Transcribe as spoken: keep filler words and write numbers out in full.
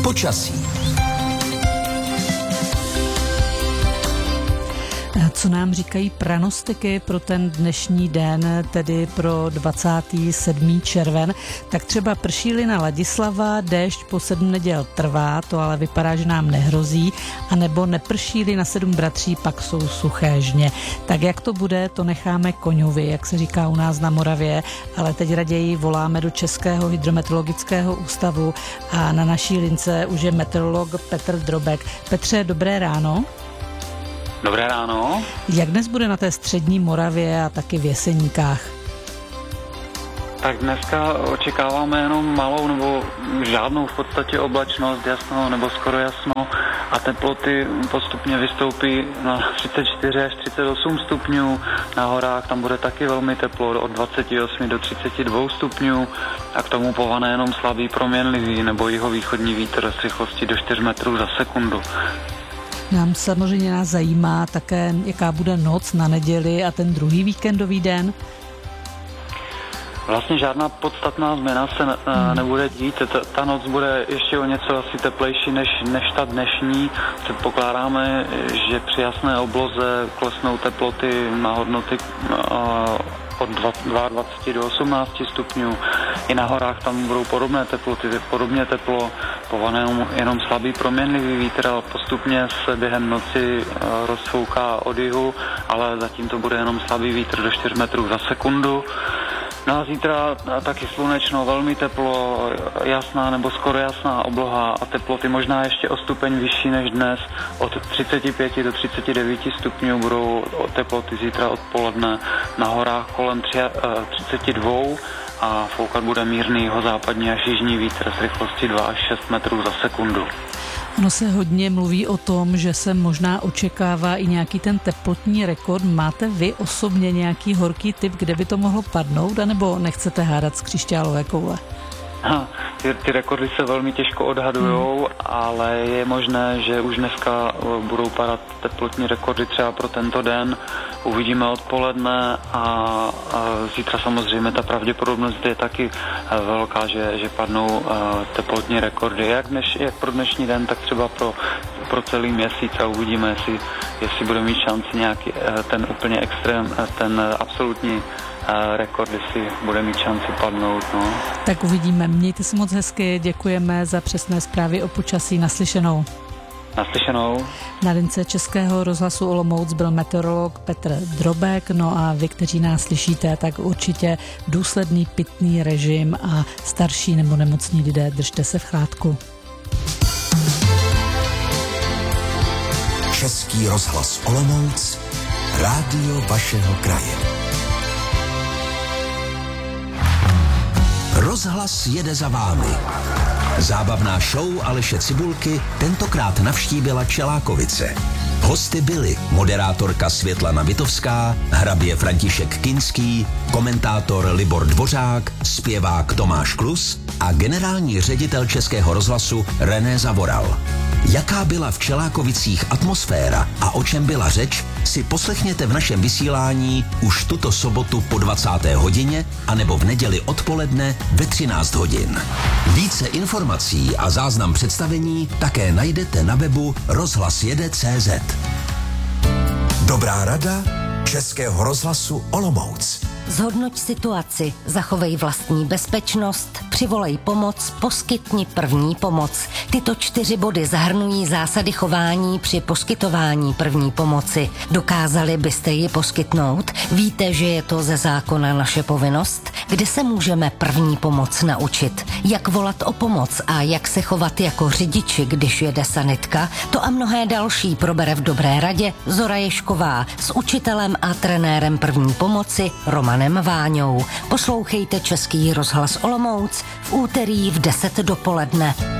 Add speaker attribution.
Speaker 1: Počasí.
Speaker 2: Co nám říkají pranostiky pro ten dnešní den, tedy pro dvacátého sedmého červen, tak třeba prší-li na Ladislava, déšť po sedm neděl trvá, to ale vypadá, že nám nehrozí, anebo neprší-li na sedm bratří, pak jsou suché žně. Tak jak to bude, to necháme Koňovi, jak se říká u nás na Moravě, ale teď raději voláme do Českého hydrometeorologického ústavu a na naší lince už je meteorolog Petr Drobek. Petře, dobré ráno.
Speaker 3: Dobré ráno.
Speaker 2: Jak dnes bude na té střední Moravě a taky v Jeseníkách?
Speaker 3: Tak dneska očekáváme jenom malou nebo žádnou v podstatě oblačnost, jasno nebo skoro jasno a teploty postupně vystoupí na třicet čtyři až třicet osm stupňů. Na horách tam bude taky velmi teplo, od dvacet osm do třicet dva stupňů a k tomu povane jenom slabý proměnlivý nebo jihovýchodní vítr s rychlostí do čtyři metrů za sekundu.
Speaker 2: Nám samozřejmě nás zajímá také, jaká bude noc na neděli a ten druhý víkendový den.
Speaker 3: Vlastně žádná podstatná změna se ne, hmm. nebude dít. Ta, ta noc bude ještě o něco asi teplejší než, než ta dnešní. Předpokládáme, že při jasné obloze klesnou teploty na hodnoty uh, od dvacet dva do osmnácti stupňů. I na horách tam budou podobné teploty, podobně teplo, pované jenom, jenom slabý proměnlivý vítr, ale postupně se během noci rozfouká od jihu, ale zatím to bude jenom slabý vítr do čtyři metrů za sekundu. No a zítra taky slunečno, velmi teplo, jasná nebo skoro jasná obloha a teploty možná ještě o stupeň vyšší než dnes. Od třicet pět do třicet devět stupňů budou teploty zítra odpoledne, na horách kolem třicet dva a foukat bude mírný jihozápadní až jižní vítr s rychlostí dva až šest metrů za sekundu.
Speaker 2: Ono se hodně mluví o tom, že se možná očekává i nějaký ten teplotní rekord. Máte vy osobně nějaký horký tip, kde by to mohlo padnout, anebo nechcete hádat z křišťálové koule?
Speaker 3: Ha, ty, ty rekordy se velmi těžko odhadujou, hmm. ale je možné, že už dneska budou padat teplotní rekordy třeba pro tento den. Uvidíme odpoledne a, a zítra samozřejmě ta pravděpodobnost je taky velká, že, že padnou teplotní rekordy. Jak, dneš, jak pro dnešní den, tak třeba pro, pro celý měsíc a uvidíme, jestli, jestli bude mít šanci nějaký ten úplně extrém, ten absolutní rekord, jestli bude mít šanci padnout. No.
Speaker 2: Tak uvidíme. Mějte se moc hezky, děkujeme za přesné zprávy o počasí. Naslyšenou.
Speaker 3: Naslyšenou.
Speaker 2: Na lince Českého rozhlasu Olomouc byl meteorolog Petr Drobek, no a vy, kteří nás slyšíte, tak určitě důsledný pitný režim a starší nebo nemocní lidé, držte se v chládku.
Speaker 1: Český rozhlas Olomouc, rádio vašeho kraje. Rozhlas jede za vámi. Zábavná show Aleše Cibulky tentokrát navštívila Čelákovice. Hosty byli moderátorka Světlana Vitovská, hrabě František Kinský, komentátor Libor Dvořák, zpěvák Tomáš Klus a generální ředitel Českého rozhlasu René Zavoral. Jaká byla v Čelákovicích atmosféra a o čem byla řeč, si poslechněte v našem vysílání už tuto sobotu po dvacáté hodině anebo v neděli odpoledne ve třináct hodin. Více informací a záznam představení také najdete na webu rozhlas jede tečka cé zet. Dobrá rada Českého rozhlasu Olomouc.
Speaker 4: Zhodnoť situaci, zachovej vlastní bezpečnost, přivolej pomoc, poskytni první pomoc. Tyto čtyři body zahrnují zásady chování při poskytování první pomoci. Dokázali byste ji poskytnout? Víte, že je to ze zákona naše povinnost? Kde se můžeme první pomoc naučit? Jak volat o pomoc a jak se chovat jako řidiči, když jede sanitka? To a mnohé další probere v Dobré radě Zora Ješková s učitelem a trenérem první pomoci Romanem Váňou. Poslouchejte Český rozhlas Olomouc v úterý v deset dopoledne.